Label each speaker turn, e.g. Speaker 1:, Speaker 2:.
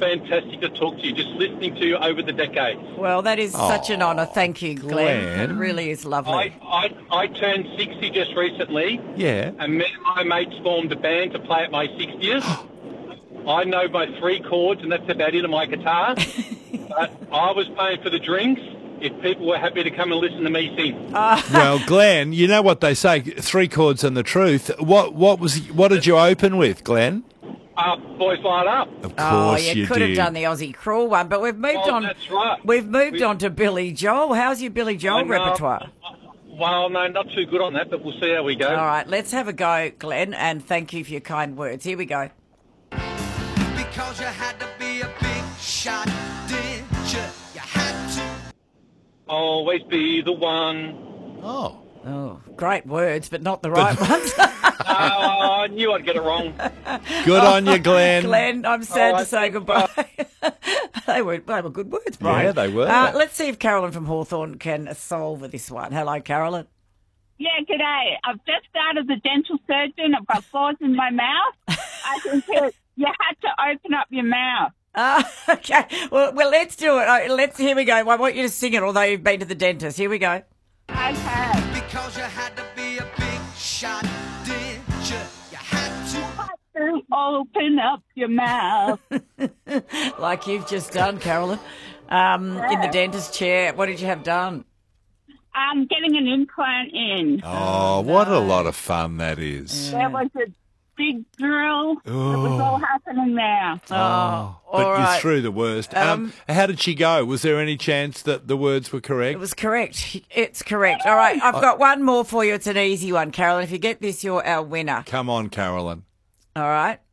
Speaker 1: fantastic to talk to you, just listening to you over the decades.
Speaker 2: Well, that is such an honour. Thank you, Glenn.
Speaker 3: Glenn.
Speaker 2: It really is lovely.
Speaker 1: I turned 60 just recently,
Speaker 3: Yeah.
Speaker 1: and me and my mates formed a band to play at my 60th. I know my 3 chords, and that's about it on my guitar. But I was paying for the drinks if people were happy to come and listen to me sing.
Speaker 3: Well, Glenn, you know what they say, 3 chords and the truth. What did you open with, Glenn?
Speaker 1: Boys Light Up.
Speaker 3: Of
Speaker 2: Oh,
Speaker 3: course
Speaker 2: you could
Speaker 3: did.
Speaker 2: have done the Aussie Crawl one, but we've moved on.
Speaker 1: That's right.
Speaker 2: We've moved on to Billy Joel. How's your Billy Joel repertoire?
Speaker 1: Well, no, not too good on that, but we'll see how we go.
Speaker 2: All right, let's have a go, Glenn, and thank you for your kind words. Here we go.
Speaker 4: Because you had to be a big shot, did you? You had to.
Speaker 1: Always be the one.
Speaker 3: Oh.
Speaker 2: Oh, great words, but not the right ones.
Speaker 1: I knew I'd get it wrong.
Speaker 3: Good on you, Glenn.
Speaker 2: Glenn, I'm sad
Speaker 1: All
Speaker 2: to
Speaker 1: right,
Speaker 2: say
Speaker 1: thanks,
Speaker 2: goodbye. They were good words, Brian.
Speaker 3: Yeah, they were.
Speaker 2: Let's see if Carolyn from Hawthorn can solve this one. Hello, Carolyn.
Speaker 5: Yeah, g'day. I've just started the dental surgeon. I've got claws in my mouth. I can hear you had to open up your mouth.
Speaker 2: Okay. Well, let's do it. Here we go. I want you to sing it, although you've been to the dentist. Here we go.
Speaker 5: Okay.
Speaker 4: Because you had to be a big shot, did you? You had to.
Speaker 5: To open up your mouth.
Speaker 2: Like you've just done, Carolyn. In the dentist chair. What did you have done?
Speaker 5: I'm getting an implant in.
Speaker 3: Oh, what a lot of fun that is.
Speaker 5: There was a big drill. It was all happening there.
Speaker 3: But
Speaker 2: all
Speaker 3: you're
Speaker 2: right.
Speaker 3: through the worst. How did she go? Was there any chance that the words were correct?
Speaker 2: It was correct. It's correct. All right, I've got one more for you. It's an easy one, Carolyn. If you get this, you're our winner.
Speaker 3: Come on, Carolyn.
Speaker 2: All right.